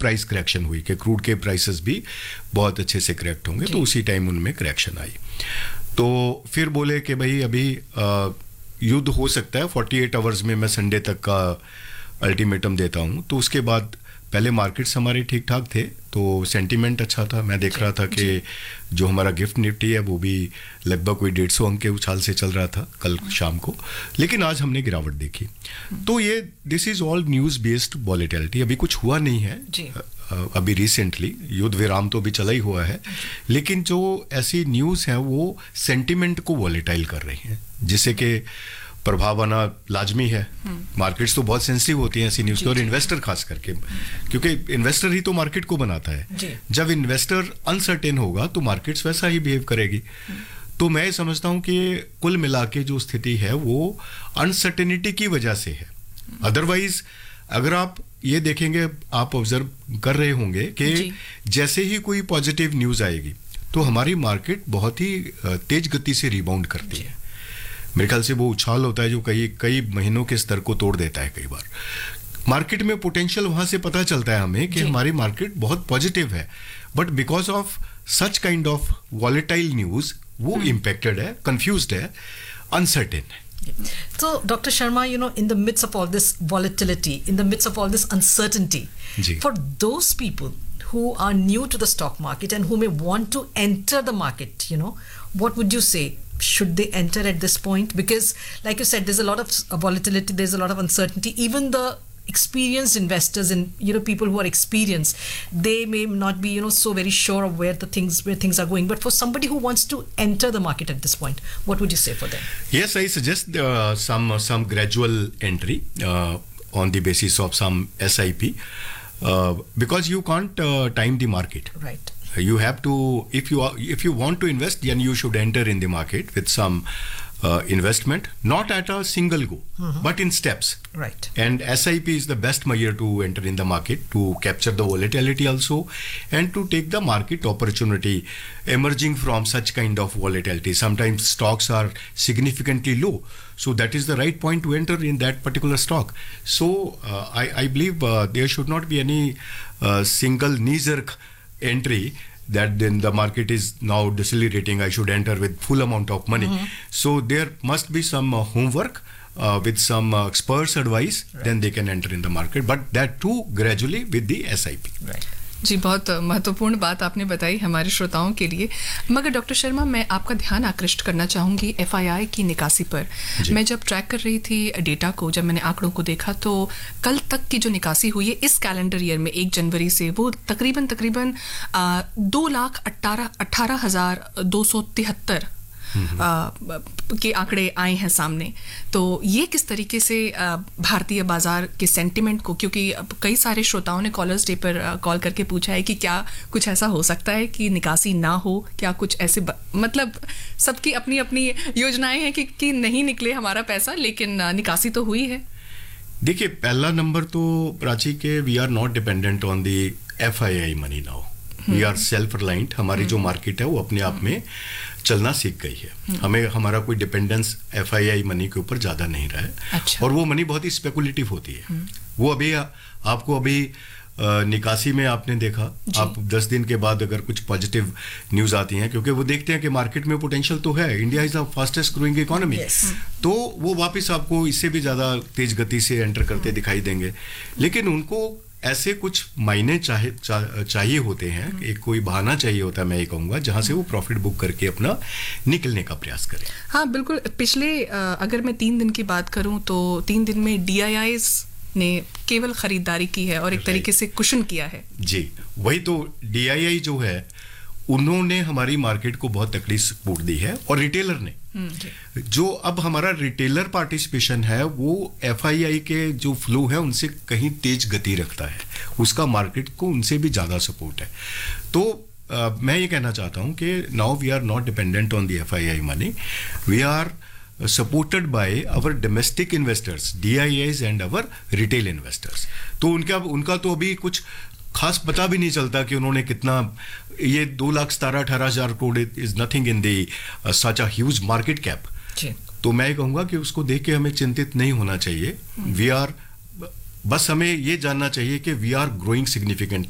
Price correction हुई कि crude के प्राइसेस भी बहुत अच्छे से करेक्ट होंगे, तो उसी टाइम उनमें करेक्शन आई। तो फिर बोले कि भाई अभी युद्ध हो सकता है 48 आवर्स में, मैं संडे तक का अल्टीमेटम देता हूँ। तो उसके बाद पहले मार्केट्स हमारे ठीक ठाक थे, तो सेंटीमेंट अच्छा था। मैं देख रहा था कि जो हमारा गिफ्ट निफ्टी है वो भी लगभग कोई 150 अंक के उछाल से चल रहा था कल शाम को, लेकिन आज हमने गिरावट देखी। तो ये this is all news based volatility. अभी कुछ हुआ नहीं है अभी रिसेंटली, युद्ध विराम तो अभी चला ही हुआ है, लेकिन जो ऐसी न्यूज़ है वो सेंटिमेंट को वॉलेटाइल कर रही हैं, जिससे कि प्रभाव आना लाजमी है। मार्केट्स तो बहुत सेंसिटिव होती हैं ऐसी न्यूज़ के, और इन्वेस्टर खास करके, क्योंकि इन्वेस्टर ही तो मार्केट को बनाता है। जब इन्वेस्टर अनसर्टेन होगा तो मार्केट्स वैसा ही बिहेव करेगी। तो मैं समझता हूं कि कुल मिला के जो स्थिति है वो अनसर्टेनिटी की वजह से है। अदरवाइज अगर आप ये देखेंगे, आप ऑब्जर्व कर रहे होंगे कि जैसे ही कोई पॉजिटिव न्यूज़ आएगी तो हमारी मार्केट बहुत ही तेज गति से रिबाउंड करती है। मेरे ख्याल से वो उछाल होता है जो कई महीनों के स्तर को तोड़ देता है। कई बार मार्केट में पोटेंशियल वहां से पता चलता है हमें कि हमारी मार्केट बहुत पॉजिटिव है, but because of such kind of volatile news वो इम्पैक्टेड है, कंफ्यूज्ड है, अनसर्टेन है। So, Dr. Sharma, in the midst of all this volatility, in the midst of all this uncertainty, for those people who are new to the stock market and who may want to enter the market, what would you say? Should they enter at this point? Because, like you said, there's a lot of volatility, there's a lot of uncertainty. Even the experienced investors and people who are experienced, they may not be so very sure of where things are going. But for somebody who wants to enter the market at this point, what would you say for them? Yes, I suggest some gradual entry on the basis of some SIP, because you can't time the market. Right. You have to, if you want to invest, then you should enter in the market with some investment, not at a single go, but in steps. Right. And SIP is the best measure to enter in the market, to capture the volatility also, and to take the market opportunity emerging from such kind of volatility. Sometimes stocks are significantly low, so that is the right point to enter in that particular stock. So I believe there should not be any single knee-jerk entry that then the market is now decelerating, I should enter with full amount of money. So there must be some homework with some experts advice, then they can enter in the market, but that too gradually with the SIP. Right. जी, बहुत महत्वपूर्ण बात आपने बताई हमारे श्रोताओं के लिए। मगर डॉक्टर शर्मा, मैं आपका ध्यान आकृष्ट करना चाहूँगी FII की निकासी पर। मैं जब ट्रैक कर रही थी डेटा को, जब मैंने आंकड़ों को देखा, तो कल तक की जो निकासी हुई है इस कैलेंडर ईयर में 1 जनवरी से, वो तकरीबन 2,18,273 के आंकड़े आए हैं सामने। तो ये किस तरीके से भारतीय बाजार के सेंटिमेंट को, क्योंकि कई सारे श्रोताओं ने कॉलर्स डे पर कॉल करके पूछा है कि क्या कुछ ऐसा हो सकता है कि निकासी ना हो, क्या कुछ ऐसे मतलब सबकी अपनी अपनी योजनाएं हैं कि नहीं निकले हमारा पैसा, लेकिन निकासी तो हुई है। देखिए, पहला नंबर तो प्राची के we are not dependent on the FII money now, we are self reliant. हमारी जो मार्केट है वो अपने आप में चलना सीख गई है। हमें हमारा कोई डिपेंडेंस FII मनी के ऊपर ज़्यादा नहीं रहा है। अच्छा। और वो मनी बहुत ही स्पेकुलेटिव होती है। वो अभी आपको अभी निकासी में आपने देखा, आप 10 दिन के बाद अगर कुछ पॉजिटिव न्यूज़ आती हैं, क्योंकि वो देखते हैं कि मार्केट में पोटेंशियल तो है, India is the fastest growing economy, तो वो वापस आपको इससे भी ज़्यादा तेज गति से एंटर करते दिखाई देंगे। लेकिन उनको ऐसे कुछ मायने चाहिए होते हैं, एक कोई बहाना चाहिए होता है, मैं ये कहूँगा, जहाँ से वो प्रॉफिट बुक करके अपना निकलने का प्रयास करें। हाँ, बिल्कुल। पिछले अगर मैं 3 दिन की बात करूँ तो 3 दिन में DIIs ने केवल खरीदारी की है और एक तरीके से कुशन किया है। जी, वही तो DII जो है उन्होंने हमारी मार्केट को बहुत तकड़ी सपोर्ट दी है, और रिटेलर ने जो अब हमारा रिटेलर पार्टिसिपेशन है वो FII के जो फ्लो है उनसे कहीं तेज गति रखता है, उसका मार्केट को उनसे भी ज़्यादा सपोर्ट है। तो मैं ये कहना चाहता हूँ कि now we are not dependent on the FII money, we are supported by our domestic investors, DIIs and our retail investors. तो उनका तो अभी कुछ खास पता भी नहीं चलता कि उन्होंने कितना, ये 2,17,18,000 crore is nothing in the such a huge market cap. तो मैं कहूँगा कि उसको देख के हमें चिंतित नहीं होना चाहिए। वी आर, बस हमें ये जानना चाहिए कि वी आर ग्रोइंग सिग्निफिकेंटली